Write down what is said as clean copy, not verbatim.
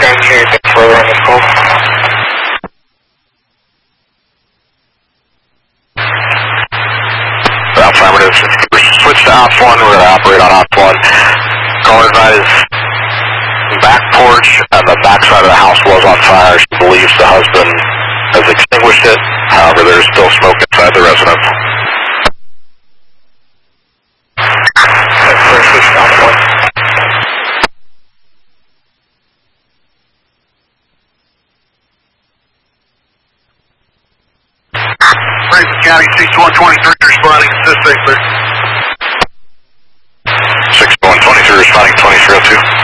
trying to hear you bit further on this call. Affirmative. Switch to Ops 1. We're going to operate on Ops 1. Caller advised back porch and the back side of the house was on fire. She believes the husband has extinguished it. However, there's still smoke inside the residence. First switch to Ops 1. Franklin County 6123 responding to this thing, sir. 6123 responding 2302.